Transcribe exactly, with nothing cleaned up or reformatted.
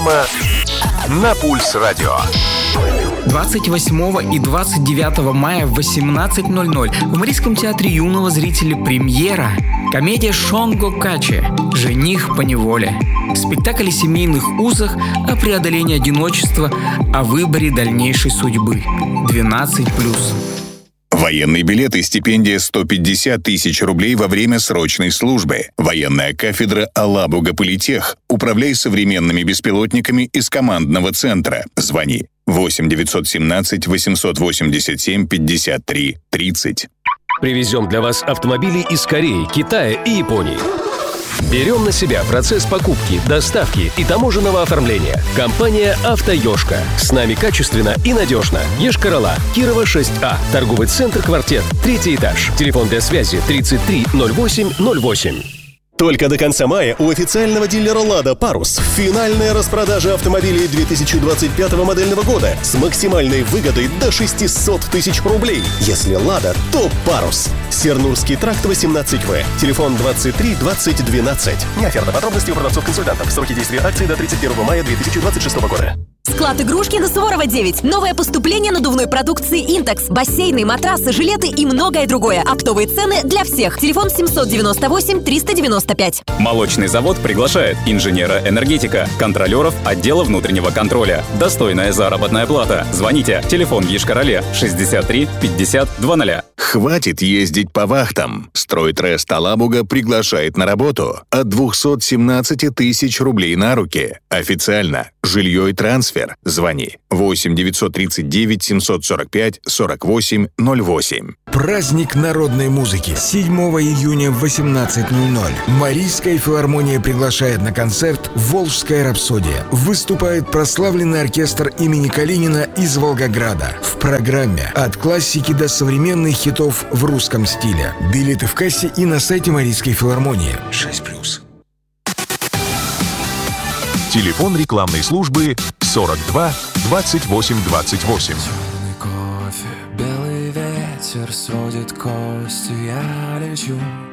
Программа «На пульс радио». двадцать восьмого и двадцать девятого мая в восемнадцать ноль ноль в Марийском театре юного зрителя премьера. Комедия Шонго Каче «Жених по неволе». Спектакль о семейных узах, о преодолении одиночества, о выборе дальнейшей судьбы. двенадцать плюс. Военный билет и стипендия сто пятьдесят тысяч рублей во время срочной службы. Военная кафедра Алабуга Политех. Управляй современными беспилотниками из командного центра. Звони восемь девятьсот семнадцать восемьсот восемьдесят семь пятьдесят три тридцать. Привезем для вас автомобили из Кореи, Китая и Японии. Берем на себя процесс покупки, доставки и таможенного оформления. Компания «Автоёшка». С нами качественно и надежно. Ешкар-Ола, Кирова шесть А. Торговый центр «Квартет», третий этаж. Телефон для связи тридцать три ноль восемь ноль восемь. Только до конца мая у официального дилера «Лада» «Парус» финальная распродажа автомобилей две тысячи двадцать пятого модельного года с максимальной выгодой до шестьсот тысяч рублей. Если «Лада», то «Парус». Сернурский тракт восемнадцать В. Телефон двадцать три двадцать двенадцать. Не оферта, подробности у продавцов-консультантов. Сроки действия акции до тридцать первого мая две тысячи двадцать шестого года. Склад игрушки на Суворова девять. Новое поступление надувной продукции «Интекс». Бассейны, матрасы, жилеты и многое другое. Оптовые цены для всех. Телефон семьсот девяносто восемь триста девяносто пять. Молочный завод приглашает инженера-энергетика, контролеров отдела внутреннего контроля. Достойная заработная плата. Звоните. Телефон в Ешкар-Оле шестьдесят три пятьдесят двадцать. Хватит ездить по вахтам. Стройтрест Алабуга приглашает на работу от двухсот семнадцати тысяч рублей на руки. Официально. Жилье и трансфер. Звони восемь девятьсот тридцать девять семьсот сорок пять сорок восемь ноль восемь. Праздник народной музыки. седьмого июня в восемнадцать ноль ноль. Марийская филармония приглашает на концерт «Волжская рапсодия». Выступает прославленный оркестр имени Калинина из Волгограда. В программе от классики до современных хитов в русском стиле. Билеты в кассе и на сайте Марийской филармонии. шесть плюс. Телефон рекламной службы сорок два двадцать восемь двадцать восемь. Черный кофе, белый ветер сводит кости, я лечу